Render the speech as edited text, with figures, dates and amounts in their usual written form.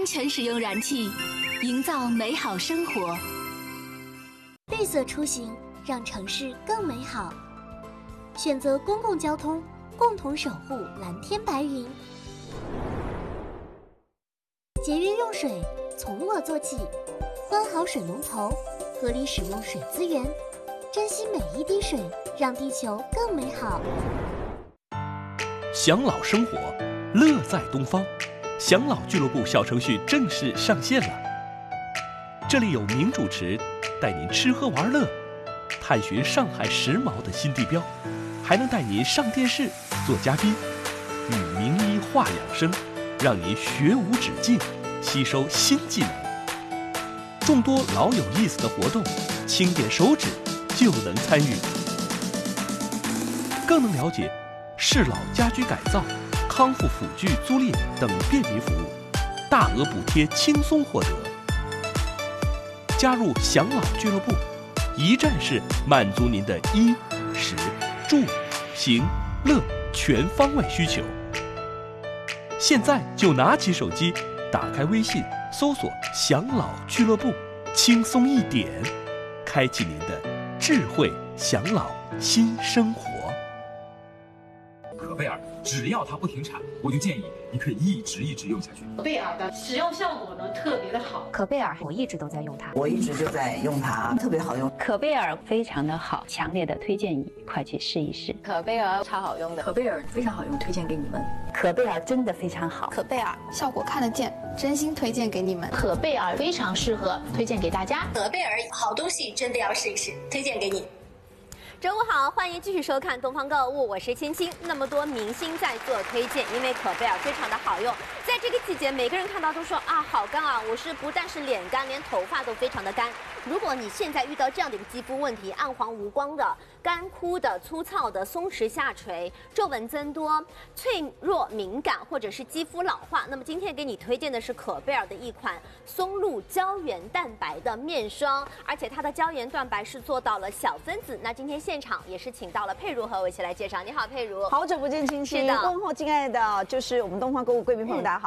安全使用燃气，营造美好生活。 绿色出行，让城市更美好。选择公共交通，共同守护蓝天白云。节约用水，从我做起，关好水龙头，合理使用水资源，珍惜每一滴水，让地球更美好。 享老生活，乐在东方。享老俱乐部小程序正式上线了，这里有名主持带您吃喝玩乐，探寻上海时髦的新地标，还能带您上电视做嘉宾，与名医话养生，让您学无止境，吸收新技能。众多老有意思的活动，轻点手指就能参与，更能了解适老家居改造、康复辅具租赁等便民服务，大额补贴轻松获得。加入享老俱乐部，一站式满足您的衣、食、住、行、乐全方位需求。现在就拿起手机，打开微信，搜索“享老俱乐部”，轻松一点，开启您的智慧享老新生活。 可贝尔，只要它不停产，我就建议你可以一直用下去。 可贝尔的使用效果呢特别的好。 可贝尔我一直都在用它， 我一直就在用它，特别好用。 可贝尔非常的好，强烈的推荐你快去试一试。 可贝尔超好用的， 可贝尔非常好用，推荐给你们。 可贝尔真的非常好， 可贝尔效果看得见，真心推荐给你们。 可贝尔非常适合，推荐给大家。 可贝尔好东西真的要试一试，推荐给你。 中午好，欢迎继续收看东方购物，我是青青。那么多明星在做推荐，因为可贝尔非常的好用。在这个季节，每个人看到都说啊，好干啊！我是不但是脸干，连头发都非常的干。如果你现在遇到这样的一个肌肤问题，暗黄无光的、干枯的、粗糙的、松弛下垂、皱纹增多、脆弱敏感，或者是肌肤老化，那么今天给你推荐的是可贝尔的一款松露胶原蛋白的面霜，而且它的胶原蛋白是做到了小分子。那今天现场也是请到了佩如和我一起来介绍。你好，佩如。 好久不见，青青。 是的。 问候敬爱的，就是我们东方购物贵宾朋友，大家好。